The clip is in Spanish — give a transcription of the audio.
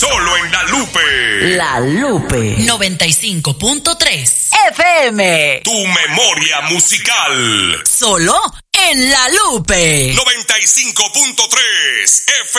Solo en La Lupe. La Lupe 95.3 FM. Tu memoria musical. Solo en La Lupe 95.3 FM.